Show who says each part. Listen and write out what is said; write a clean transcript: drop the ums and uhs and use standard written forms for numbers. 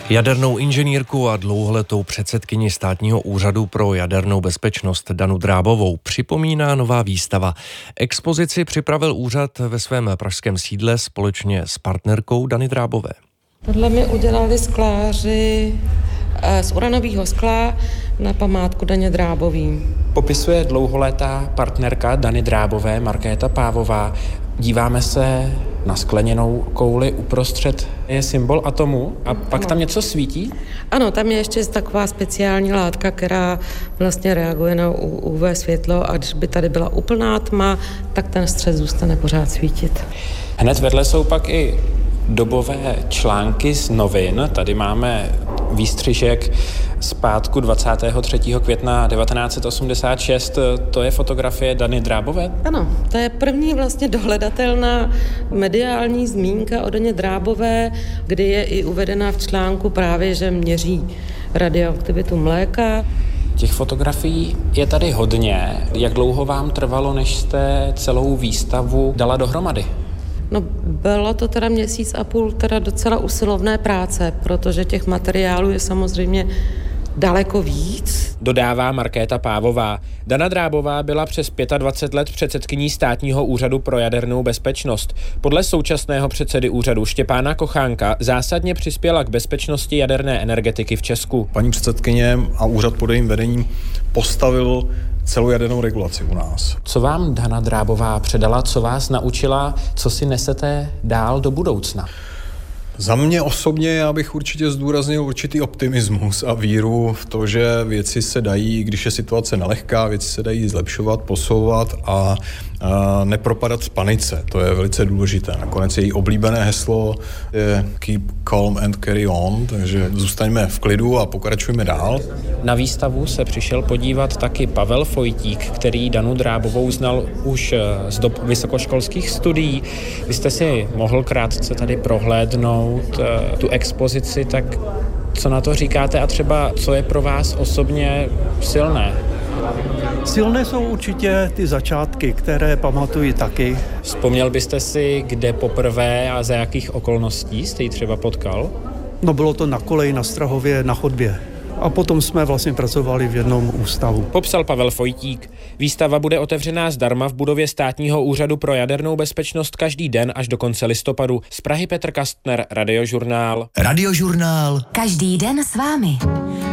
Speaker 1: Jadernou inženýrku a dlouholetou předsedkyni Státního úřadu pro jadernou bezpečnost Danu Drábovou připomíná nová výstava. Expozici připravil úřad ve svém pražském sídle společně s partnerkou Dany Drábové.
Speaker 2: Tohle mi udělali skláři z uranového skla na památku Daně Drábové.
Speaker 3: Popisuje dlouholetá partnerka Dany Drábové, Markéta Pávová. Díváme se na skleněnou kouli, uprostřed je symbol atomu a pak tam něco svítí?
Speaker 2: Ano, tam je ještě taková speciální látka, která vlastně reaguje na UV světlo a když by tady byla úplná tma, tak ten střed zůstane pořád svítit.
Speaker 3: Hned vedle jsou pak i dobové články z novin. Tady máme výstřižek z pátku 23. května 1986. To je fotografie Dany Drábové?
Speaker 2: Ano, to je první vlastně dohledatelná mediální zmínka o Daně Drábové, kdy je i uvedena v článku právě, že měří radioaktivitu mléka.
Speaker 3: Těch fotografií je tady hodně. Jak dlouho vám trvalo, než jste celou výstavu dala dohromady?
Speaker 2: No, bylo to teda 1,5 měsíce, teda docela usilovné práce, protože těch materiálů je samozřejmě daleko víc.
Speaker 3: Dodává Markéta Pávová. Dana Drábová byla přes 25 let předsedkyní Státního úřadu pro jadernou bezpečnost. Podle současného předsedy úřadu Štěpána Kochánka zásadně přispěla k bezpečnosti jaderné energetiky v Česku.
Speaker 4: Paní předsedkyně a úřad pod jejím vedením postavil celou jadernou regulaci u nás.
Speaker 3: Co vám Dana Drábová předala, co vás naučila, co si nesete dál do budoucna?
Speaker 4: Za mě osobně já bych určitě zdůraznil určitý optimismus a víru v to, že věci se dají, když je situace nelehká, věci se dají zlepšovat, posouvat a nepropadat v panice. To je velice důležité. Nakonec její oblíbené heslo je keep calm and carry on, takže zůstaňme v klidu a pokračujeme dál.
Speaker 3: Na výstavu se přišel podívat taky Pavel Fojtík, který Danu Drábovou znal už z dob vysokoškolských studií. Vy jste si mohl krátce tady prohlédnout tu expozici, tak co na to říkáte a třeba co je pro vás osobně silné?
Speaker 5: Silné jsou určitě ty začátky, které pamatuji taky.
Speaker 3: Vzpomněl byste si, kde poprvé a za jakých okolností jste ji třeba potkal?
Speaker 5: No, bylo to na koleji na Strahově na chodbě. A potom jsme vlastně pracovali v jednom ústavu.
Speaker 3: Popsal Pavel Fojtík. Výstava bude otevřená zdarma v budově Státního úřadu pro jadernou bezpečnost každý den až do konce listopadu. Z Prahy Petr Kastner, Radiožurnál.
Speaker 6: Radiožurnál. Každý den s vámi.